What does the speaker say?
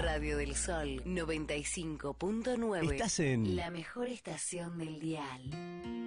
Radio del Sol 95.9. Estás en la mejor estación del dial.